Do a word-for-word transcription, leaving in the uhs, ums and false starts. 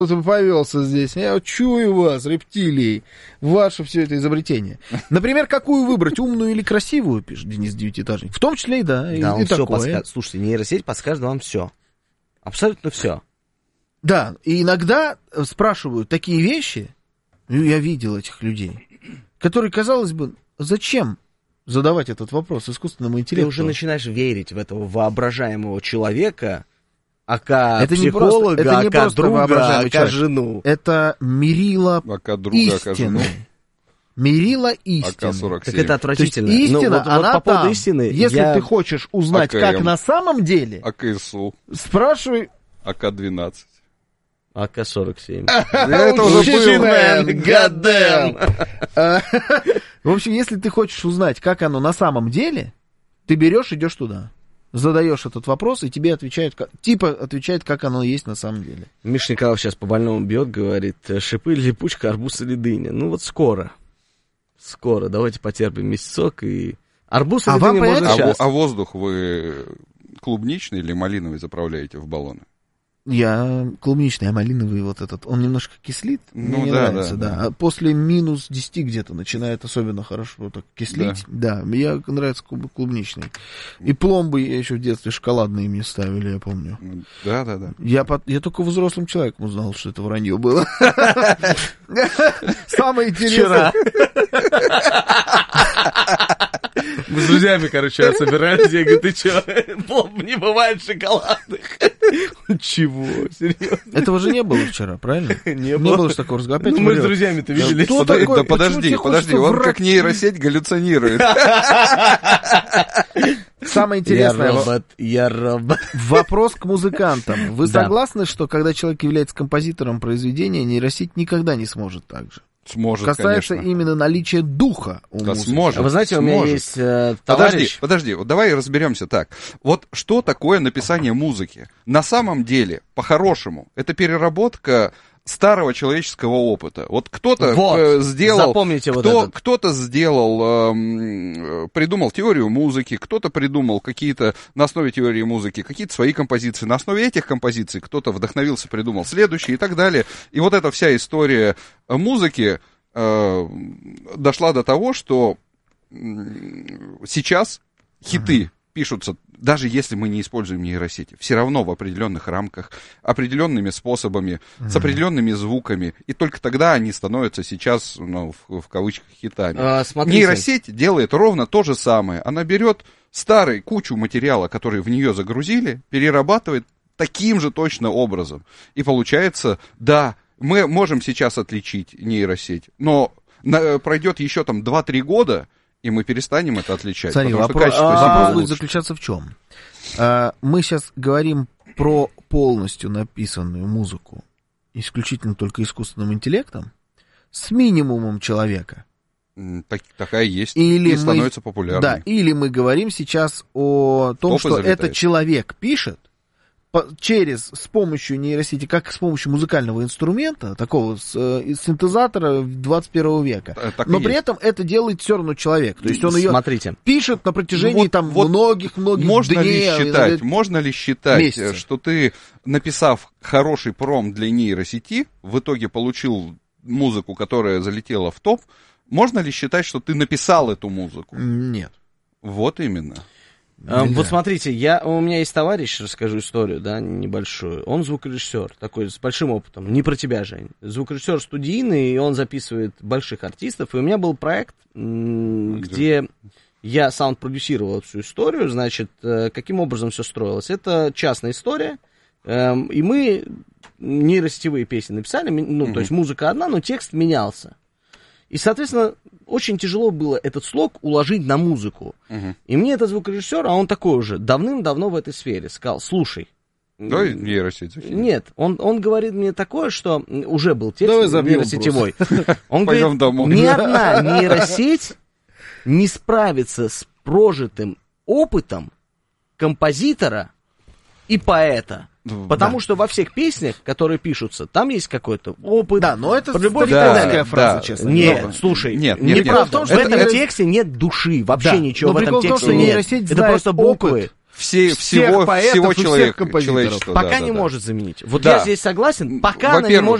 повелся здесь. Я чую вас, рептилии. Ваше все это изобретение. Например, какую выбрать, умную или красивую, пишет Денис Девятиэтажник. В том числе и да. Да, и, он и все такое. подскажет. Слушайте, нейросеть подскажет вам все. Абсолютно все. Да, и иногда спрашивают такие вещи, я видел этих людей, которые, казалось бы, зачем задавать этот вопрос искусственному интеллекту? Ты уже начинаешь верить в этого воображаемого человека, ака это психолога, не просто, это не ака просто друга, воображаемый ака человек. жену. Это мерило ака друга, ака жену. истины. Мерило истины. АК сорок семь. Так это отвратительно. То есть истина, ну, вот, она вот по поводу там. истины, Если я... ты хочешь узнать, АКМ. как на самом деле, АКСУ. спрашивай... АК двенадцать. АК сорок семь. Это уже было. Гадэм. В общем, если ты хочешь узнать, как оно на самом деле, ты берешь, идешь туда, задаешь этот вопрос, и тебе отвечают, как- типа отвечает, как оно есть на самом деле. Миша Николаев сейчас по больному бьет, говорит, шипы, липучка, арбуз или дыня. Ну вот скоро. Скоро. Давайте потерпим месяцок и... Арбуз А или вам дыня можно понятно? А, во- сейчас. а воздух вы клубничный или малиновый заправляете в баллоны? Я клубничный, а малиновый вот этот, он немножко кислит, Ну мне не да, нравится, да, да. да. А после минус десяти где-то начинает особенно хорошо так кислить. Да, мне нравится клуб- клубничный. И пломбы я еще в детстве шоколадные мне ставили, я помню. Да, да, да. Я, по- я только взрослым человеком узнал, что это вранье было. Самое интересное... Мы с друзьями, короче, собирались, я говорю, ты чё, пломб не бывает шоколадных. Чего? Серьезно? Этого же не было вчера, правильно? Не Не было. было же такого разговора. Опять Ну, мы с врет. друзьями-то видели. Что Пода- такое? Да Почему подожди, тебе подожди, хочется он врать? как нейросеть галлюцинирует. Самое Я интересное, робот, я робот. вопрос к музыкантам. Вы Да. согласны, что когда человек является композитором произведения, нейросеть никогда не сможет так же? Сможет, Касается конечно. именно наличия духа у Да музыки. сможет. А вы знаете, у меня сможет. есть э, Подожди, товарищ... подожди, вот давай разберемся так. Вот что такое написание музыки? На самом деле, по-хорошему, это переработка старого человеческого опыта. Вот кто-то Вот, э, сделал, запомните вот кто, этот. кто-то сделал, эм, придумал теорию музыки, кто-то придумал какие-то на основе теории музыки какие-то свои композиции. На основе этих композиций кто-то вдохновился, придумал следующие и так далее. И вот эта вся история музыки э, дошла до того, что м, сейчас хиты пишутся, даже если мы не используем нейросети, все равно в определенных рамках, определенными способами, mm-hmm. с определенными звуками, и только тогда они становятся сейчас, ну, в, в кавычках, хитами. А, смотрите. Нейросеть делает ровно то же самое. Она берет старый кучу материала, который в нее загрузили, перерабатывает таким же точно образом. И получается, да, мы можем сейчас отличить нейросеть, но на, пройдет еще там два-три года, и мы перестанем это отличать. Смотри, потому вопрос, что качество а, сигнала вопрос будет лучше. заключаться в чем? А, мы сейчас говорим про полностью написанную музыку исключительно только искусственным интеллектом с минимумом человека. М, Так, такая есть Или и мы- становится популярной. Да, или мы говорим сейчас о том, Топы что залетают. этот человек пишет по- через, с помощью нейросети, как с помощью музыкального инструмента, такого с, э, из синтезатора двадцать первого века. Та- так и Но при есть. этом это делает все равно человек. То есть он ее Смотрите. пишет на протяжении Ну вот- там вот многих-многих Можно дней. ли а, считать, иногда- можно ли считать, месяцев. что ты, написав хороший промпт для нейросети, в итоге получил музыку, которая залетела в топ, можно ли считать, что ты написал эту музыку? Нет. Вот именно. А, Нельзя. Вот смотрите, я, у меня есть товарищ, расскажу историю, да, небольшую. Он звукорежиссер, такой с большим опытом, не про тебя, Жень. Звукорежиссер студийный, и он записывает больших артистов. И у меня был проект, м, где я саунд-продюсировал всю историю. Значит, э, каким образом все строилось? Это частная история, эм, и мы нейросетевые песни написали, ми- ну, Мгм. то есть музыка одна, но текст менялся. И, соответственно, очень тяжело было этот слог уложить на музыку. Мгм. И мне этот звукорежиссер, а он такой уже, давным-давно в этой сфере, сказал, слушай. Да, и нейросеть закинь. Нет, он, он говорит мне такое, что м, уже был текст Давай забьем нейросетевой. Он Пойдем говорит, домой. ни одна нейросеть не справится с прожитым опытом композитора и поэта. Ну, Потому да. что во всех песнях, которые пишутся, там есть какой-то опыт. Да, но это про любовь и Да, так далее. стариковская фраза, да. честно Нет, говоря. слушай, Нет, нет, неправда. нет. В Это- этом это- тексте нет души, вообще Да, ничего но в этом прикол в том, тексте что нет. нейросеть Это знает просто буквы. опыт. все, всех всего, поэтов всего и всех человек, композиторов. человечества. Пока да, не да, да. может заменить. Вот Да. я здесь согласен, пока она не Во-первых, может